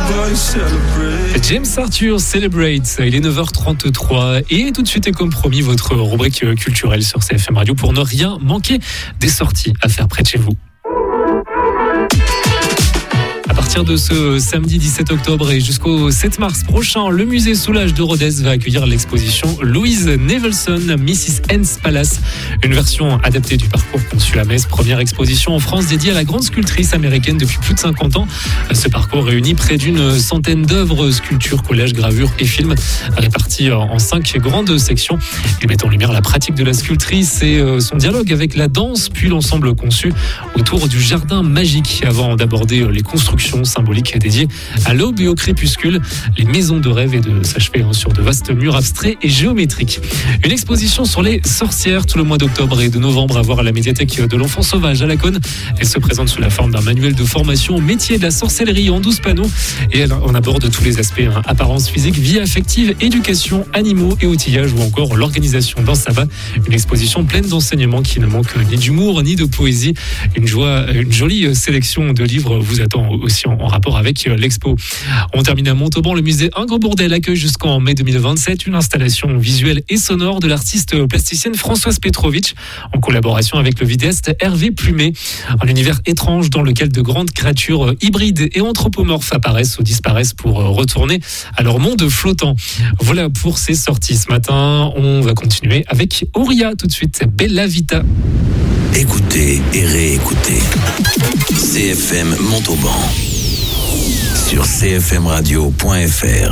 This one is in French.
James Arthur, Celebrate. Il est 9h33 et tout de suite, et comme promis, votre rubrique culturelle sur CFM Radio pour ne rien manquer des sorties à faire près de chez vous. À partir de ce samedi 17 octobre et jusqu'au 7 mars prochain, le musée Soulages de Rodez va accueillir l'exposition Louise Nevelson, Mrs. N's Palace, une version adaptée du parcours conçu à Metz, première exposition en France dédiée à la grande sculptrice américaine depuis plus de 50 ans. Ce parcours réunit près d'une centaine d'œuvres, sculptures, collages, gravures et films, répartis en 5 grandes sections. Ils mettent en lumière la pratique de la sculptrice et son dialogue avec la danse, puis l'ensemble conçu autour du jardin magique, avant d'aborder les constructions symboliques dédiées à l'aube et au crépuscule, les maisons de rêve, et de s'achever sur de vastes murs abstraits et géométriques. Une exposition sur les sorcières tout le mois d'octobre et de novembre à voir à la médiathèque de l'Enfant Sauvage à Laconne. Elle se présente sous la forme d'un manuel de formation au métier de la sorcellerie en 12 panneaux et elle en aborde tous les aspects, apparence physique, vie affective, éducation, animaux et outillage ou encore l'organisation d'un sabbat. Une exposition pleine d'enseignements qui ne manque ni d'humour ni de poésie. Une jolie sélection de livres vous attend aussi en rapport avec l'expo. On termine à Montauban. Le musée Ingres Bourdelle accueille jusqu'en mai 2027 une installation visuelle et sonore de l'artiste plasticienne Françoise Petrovitch en collaboration avec le vidéaste Hervé Plumet. Un univers étrange dans lequel de grandes créatures hybrides et anthropomorphes apparaissent ou disparaissent pour retourner à leur monde flottant. Voilà pour ces sorties ce matin. On va continuer avec Auria tout de suite. Bella Vita. Écoutez et réécoutez CFM Montauban sur cfmradio.fr.